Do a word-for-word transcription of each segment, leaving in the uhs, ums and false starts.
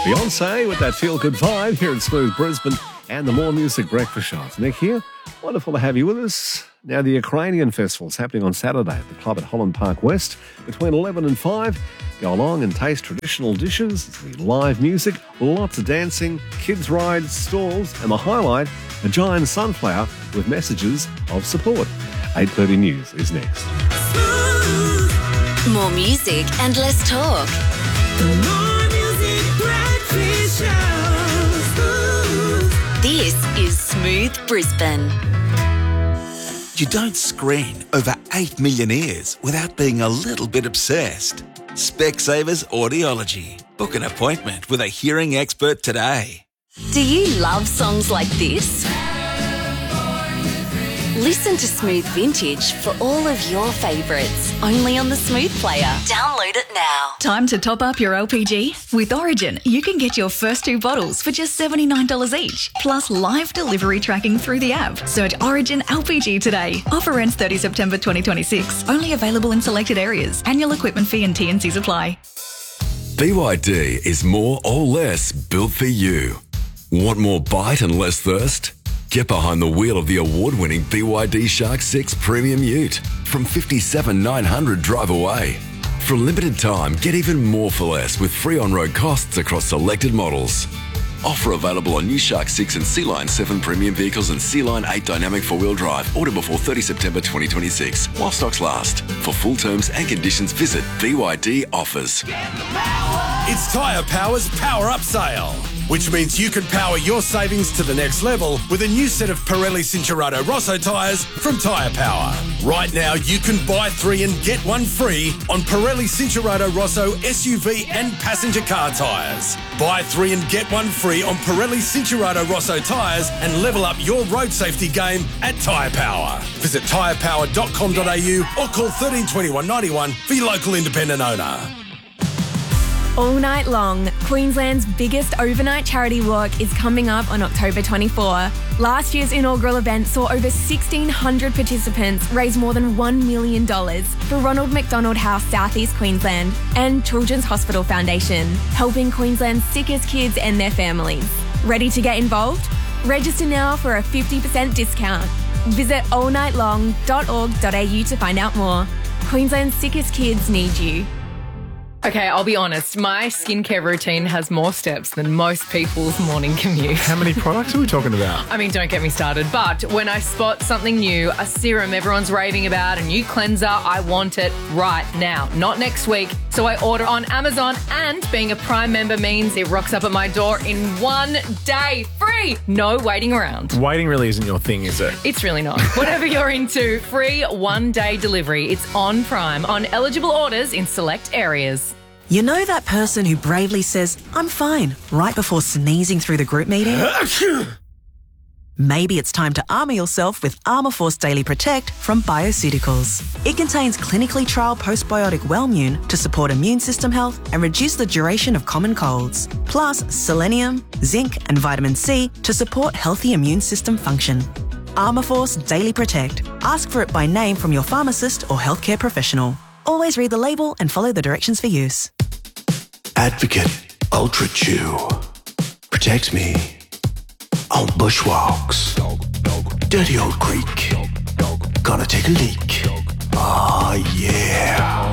Beyonce with that feel-good vibe here at Smooth Brisbane and the More Music Breakfast Show. It's Nick here. Wonderful to have you with us. Now, the Ukrainian Festival is happening on Saturday at the club at Holland Park West between eleven and five. Go along and taste traditional dishes. It's the live music, lots of dancing, kids' rides, stalls, and the highlight, a giant sunflower with messages of support. eight thirty News is next. More music and less talk. More Music Breakfast Show. This is Smooth Brisbane. You don't screen over eight million ears without being a little bit obsessed. Specsavers Audiology. Book an appointment with a hearing expert today. Do you love songs like this? Listen to Smooth Vintage for all of your favourites, only on the Smooth Player. Download it now. Time to top up your L P G? With Origin, you can get your first two bottles for just seventy-nine dollars each, plus live delivery tracking through the app. Search Origin L P G today. Offer ends thirtieth September twenty twenty-six. Only available in selected areas. Annual equipment fee and T and Cs apply. B Y D is more or less built for you. Want more bite and less thirst? Get behind the wheel of the award-winning B Y D Shark six Premium Ute from fifty-seven thousand nine hundred drive away. For a limited time, get even more for less with free on-road costs across selected models. Offer available on new Shark six and Sea Line seven premium vehicles and Sea Line eight dynamic four-wheel drive. Order before thirtieth September twenty twenty-six while stocks last. For full terms and conditions, visit B Y D Offers. It's Tyre Power's Power Up Sale, which means you can power your savings to the next level with a new set of Pirelli Cinturato Rosso tyres from Tyre Power. Right now, you can buy three and get one free on Pirelli Cinturato Rosso S U V and passenger car tyres. Buy three and get one free on Pirelli Cinturato Rosso tyres and level up your road safety game at Tyre Power. Visit tyre power dot com dot a u or call thirteen twenty-one ninety-one for your local independent owner. All night long, Queensland's biggest overnight charity walk is coming up on October twenty-fourth. Last year's inaugural event saw over sixteen hundred participants raise more than one million dollars for Ronald McDonald House South East Queensland and Children's Hospital Foundation, helping Queensland's sickest kids and their families. Ready to get involved? Register now for a fifty percent discount. Visit all night long dot org dot a u to find out more. Queensland's sickest kids need you. Okay, I'll be honest. My skincare routine has more steps than most people's morning commute. How many products are we talking about? I mean, don't get me started. But when I spot something new, a serum everyone's raving about, a new cleanser, I want it right now, not next week. So I order on Amazon, and being a Prime member means it rocks up at my door in one day. Free! No waiting around. Waiting really isn't your thing, is it? It's really not. Whatever you're into, free one-day delivery. It's on Prime, on eligible orders in select areas. You know that person who bravely says, "I'm fine," right before sneezing through the group meeting? Maybe it's time to armour yourself with Armourforce Daily Protect from Bioceuticals. It contains clinically trialled postbiotic Wellmune to support immune system health and reduce the duration of common colds, plus selenium, zinc and vitamin C to support healthy immune system function. Armourforce Daily Protect. Ask for it by name from your pharmacist or healthcare professional. Always read the label and follow the directions for use. Advocate Ultra Chew. Protect me on bushwalks. Dirty old creek. Gonna take a leak. Ah, yeah.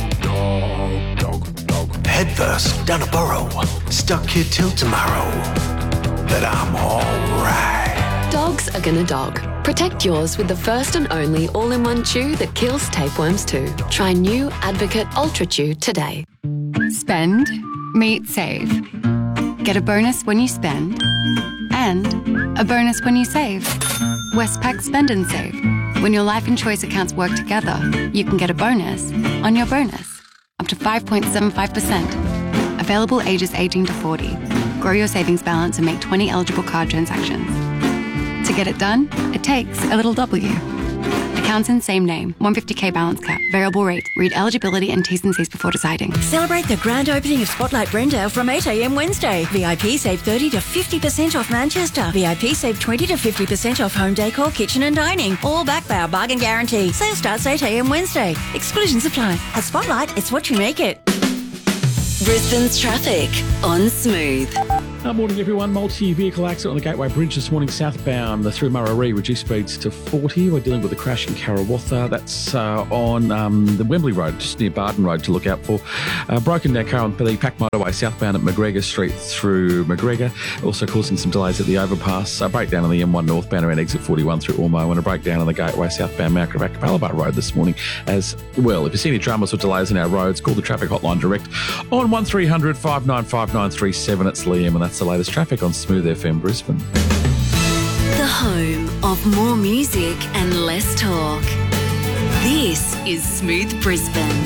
Head first down a burrow. Stuck here till tomorrow. But I'm alright. Dogs are gonna dog. Protect yours with the first and only all-in-one chew that kills tapeworms too. Try new Advocate Ultra Chew today. Spend, meet, save. Get a bonus when you spend and a bonus when you save. Westpac Spend and Save. When your life and choice accounts work together, you can get a bonus on your bonus, up to five point seven five percent. Available ages eighteen to forty. Grow your savings balance and make twenty eligible card transactions. To get it done, it takes a little W. Accounts in same name. one hundred fifty k balance cap. Variable rate. Read eligibility and T's and C's before deciding. Celebrate the grand opening of Spotlight Brendale from eight a m Wednesday. V I P save thirty to fifty percent off Manchester. V I P save twenty to fifty percent off home decor, kitchen and dining. All backed by our bargain guarantee. Sale starts eight a m Wednesday. Exclusions apply. At Spotlight, it's what you make it. Brisbane's traffic on Smooth. Good morning, everyone. Multi-vehicle accident on the Gateway Bridge this morning, southbound through Murray. Reduced speeds to forty. We're dealing with a crash in Karawatha. That's uh, on um, the Wembley Road, just near Barton Road, to look out for. Uh, broken down car on the Pack Motorway southbound at McGregor Street through McGregor. Also causing some delays at the overpass. A breakdown on the M one northbound around exit forty-one through Ormo, and a breakdown on the Gateway southbound Mount Gravatt Capalaba Road this morning as well. If you see any dramas or delays in our roads, call the traffic hotline direct on one three hundred five nine five nine three seven. It's Liam, and that's the latest traffic on Smooth F M Brisbane. The home of more music and less talk. This is Smooth Brisbane.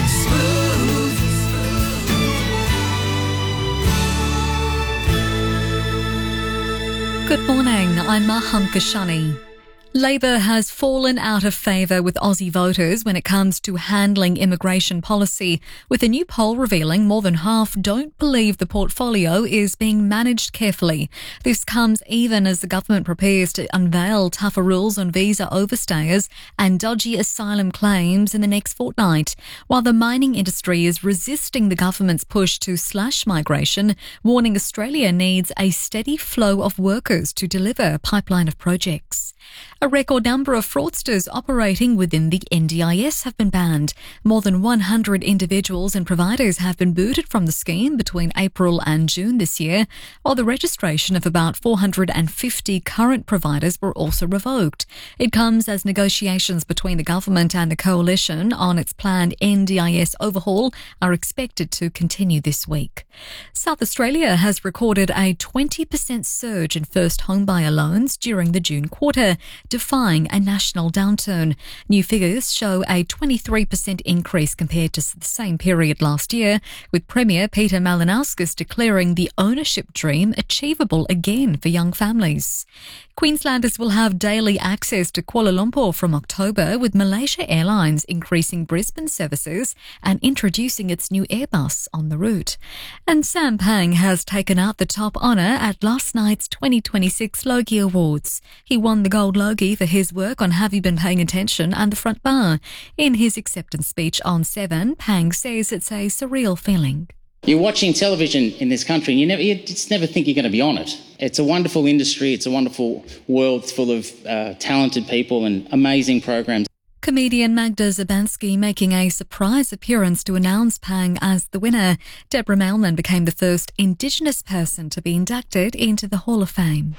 Good morning, I'm Maham Kashani. Labor has fallen out of favour with Aussie voters when it comes to handling immigration policy, with a new poll revealing more than half don't believe the portfolio is being managed carefully. This comes even as the government prepares to unveil tougher rules on visa overstayers and dodgy asylum claims in the next fortnight, while the mining industry is resisting the government's push to slash migration, warning Australia needs a steady flow of workers to deliver a pipeline of projects. A record number of fraudsters operating within the N D I S have been banned. More than one hundred individuals and providers have been booted from the scheme between April and June this year, while the registration of about four hundred fifty current providers were also revoked. It comes as negotiations between the government and the coalition on its planned N D I S overhaul are expected to continue this week. South Australia has recorded a twenty percent surge in first homebuyer loans during the June quarter, defying a national downturn. New figures show a twenty-three percent increase compared to the same period last year, with Premier Peter Malinauskas declaring the ownership dream achievable again for young families. Queenslanders will have daily access to Kuala Lumpur from October, with Malaysia Airlines increasing Brisbane services and introducing its new Airbus on the route. And Sam Pang has taken out the top honour at last night's twenty twenty-six Logie Awards. He won the Gold Logie for his work on Have You Been Paying Attention and The Front Bar. In his acceptance speech on Seven, Pang says it's a surreal feeling. You're watching television in this country and you never, you just never think you're going to be on it. It's a wonderful industry. It's a wonderful world full of uh, talented people and amazing programs. Comedian Magda Zabansky making a surprise appearance to announce Pang as the winner. Deborah Mailman became the first Indigenous person to be inducted into the Hall of Fame.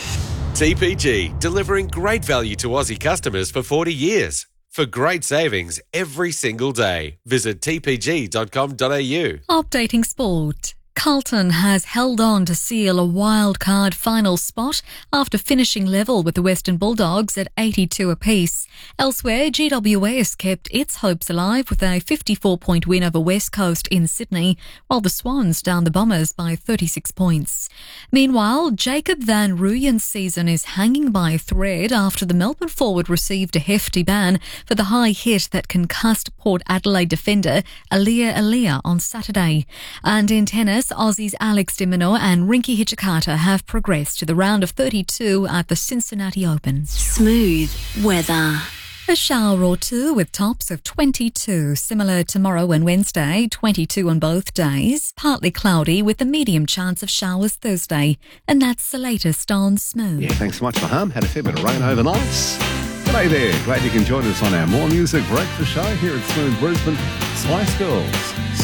T P G, delivering great value to Aussie customers for forty years. For great savings every single day, visit t p g dot com dot a u. Updating sport. Carlton has held on to seal a wild card final spot after finishing level with the Western Bulldogs at eighty-two apiece. Elsewhere, G W S kept its hopes alive with a fifty-four point win over West Coast in Sydney, while the Swans downed the Bombers by thirty-six points. Meanwhile, Jacob van Rooyen's season is hanging by a thread after the Melbourne forward received a hefty ban for the high hit that concussed Port Adelaide defender Alia Alia on Saturday. And in tennis, Aussies Alex de Minaur and Rinky Hijikata have progressed to the round of thirty-two at the Cincinnati Open. Smooth weather. A shower or two with tops of twenty-two, similar tomorrow and Wednesday, twenty-two on both days. Partly cloudy with a medium chance of showers Thursday. And that's the latest on Smooth. Yeah, thanks so much, Maham. Had a fair bit of rain overnight. G'day there. Glad you can join us on our More Music Breakfast show here at Smooth Brisbane. Spice Girls.